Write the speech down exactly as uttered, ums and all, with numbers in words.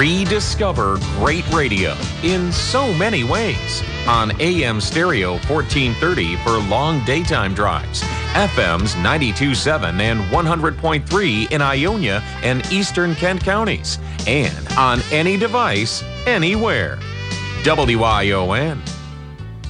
Rediscover great radio in so many ways. On A M Stereo fourteen thirty for long daytime drives, F Ms ninety-two point seven and one hundred point three in Ionia and eastern Kent counties, and on any device, anywhere. W I O N,